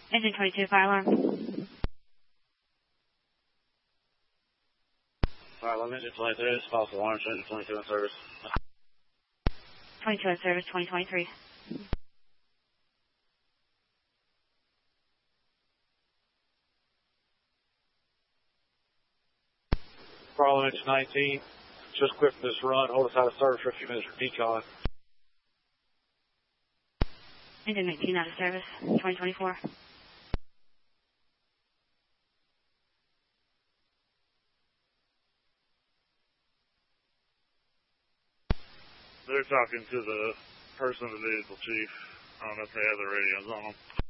Engine 22, fire alarm. Fire alarm, engine 23, it's false alarm, engine 22 in service. 22 in service, 2023. Fire alarm, engine 19, just quit for this run, hold us out of service for a few minutes for decal. Engine 19 out of service, 2024. They're talking to the person in the vehicle, Chief. I don't know if they have their radios on them.